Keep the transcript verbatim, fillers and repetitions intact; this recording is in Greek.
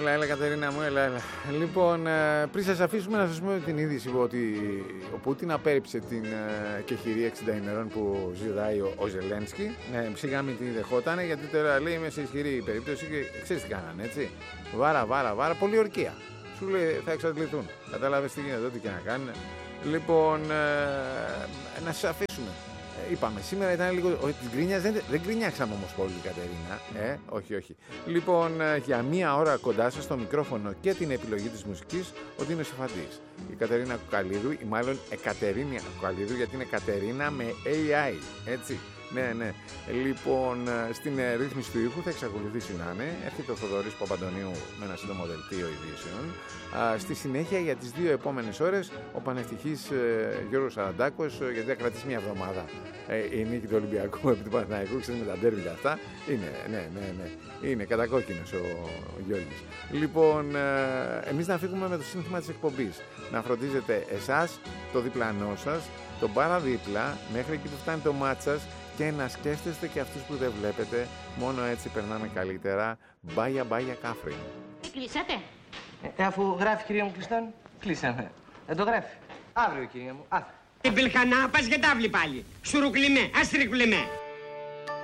Έλα, έλα, Κατερίνα μου, έλα, έλα. Λοιπόν, πριν σας αφήσουμε να σας πούμε την είδηση ότι ο Πούτιν απέρριψε την κεχηρία εξήντα ημερών που ζητάει ο, ο Ζελένσκι. Ναι, σιγά μην την δεχότανε, γιατί τώρα λέει είμαι σε ισχυρή περίπτωση και ξέρεις τι κάνανε, έτσι. Βάρα, βάρα, βάρα, πολιορκία. Σου λέει θα εξαντληθούν. Κατάλαβες τι γίνεται, ό,τι και να κάνουν. Λοιπόν, ε, να σας αφήσουμε. Είπαμε, σήμερα ήταν λίγο. Όχι, τις γκρίνιας, δεν, δεν γκρινιάξαμε όμως πολύ, Κατερίνα. Ε, όχι, όχι. Λοιπόν, για μία ώρα κοντά σας στο μικρόφωνο και την επιλογή της μουσικής, ο Δίνος Εφαντής. Η Κατερίνα Κουκαλίδου, ή μάλλον Εκατερίνια Κουκαλίδου, γιατί είναι Κατερίνα με έι άι. Έτσι. Ναι, ναι. Λοιπόν, στην ρύθμιση του ήχου θα εξακολουθήσει να είναι. Έρχεται ο Θοδωρής Παπαντονίου με ένα σύντομο δελτίο ειδήσεων. Α, στη συνέχεια, για τις δύο επόμενες ώρες, ο πανευτυχής ε, Γιώργος Σαραντάκος, ε, γιατί θα κρατήσει μια εβδομάδα ε, η νίκη του Ολυμπιακού επί του Παναθηναϊκού, ξέρετε με τα ντέρμπι αυτά. Είναι, ναι, ναι, ναι. Είναι κατακόκκινος ο, ο Γιώργης. Λοιπόν, ε, εμείς να φύγουμε με το σύνθημα της εκπομπής. Να φροντίζετε εσάς, το διπλανό σας, τον παραδίπλα, μέχρι εκεί που φτάνει το μάτς σας, και να σκέφτεστε και αυτούς που δεν βλέπετε. Μόνο έτσι περνάμε καλύτερα. Μπάγια μπάγια κάφρι. Κλείσατε. Ε, αφού γράφει, κυρία μου, κλειστόν, κλείσαμε. Δεν το γράφει. Αύριο, κυρία μου, αύριο. Την πελχανά πας για τάβλη πάλι. Σουρουκλιμέ, αστρικλιμέ.